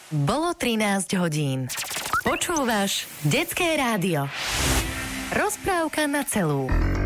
Bolo 13 hodín. Počúvaš Detské rádio. Rozprávka na celú.